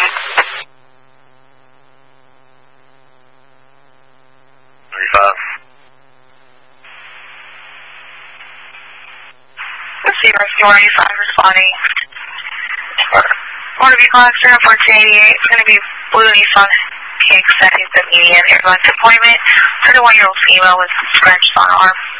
Let's see, Rescue 185 responding. Motor vehicle accident 1488. It's going to be blue Nissan Kicks at the median airline appointment. 31-year-old female with scratches on arm.